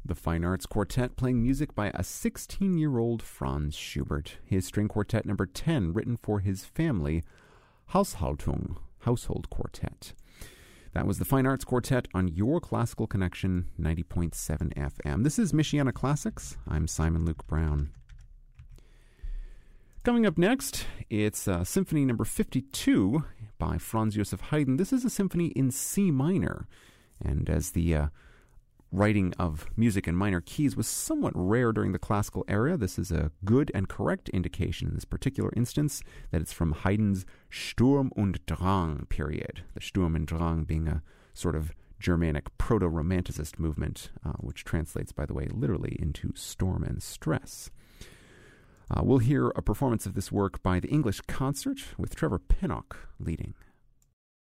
The Fine Arts Quartet playing music by a 16-year-old Franz Schubert. His string quartet number 10, written for his family, Haushaltung, Household Quartet. That was the Fine Arts Quartet on Your Classical Connection 90.7 FM. This is Michiana Classics. I'm Simon Luke Brown. Coming up next, it's Symphony number 52 by Franz Joseph Haydn. This is a symphony in C minor, and as the writing of music in minor keys was somewhat rare during the classical era, this is a good and correct indication in this particular instance that it's from Haydn's Sturm und Drang period. The Sturm und Drang being a sort of Germanic proto-romanticist movement, which translates, by the way, literally into storm and stress. We'll hear a performance of this work by the English Concert with Trevor Pinnock leading.